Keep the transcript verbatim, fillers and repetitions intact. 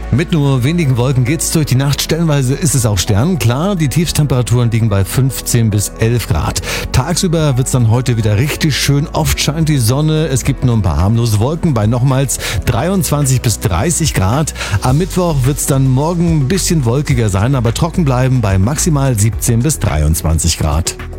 Mit nur wenigen Wolken geht's durch die Nacht. Stellenweise ist es auch sternklar. Die Tiefstemperaturen liegen bei fünfzehn bis elf Grad. Tagsüber wird's dann heute wieder richtig schön. Oft scheint die Sonne. Es gibt nur ein paar harmlose Wolken bei nochmals dreiundzwanzig bis dreißig Grad. Am Mittwoch wird's dann morgen ein bisschen wolkiger sein, aber trocken bleiben bei maximal siebzehn bis dreiundzwanzig Grad.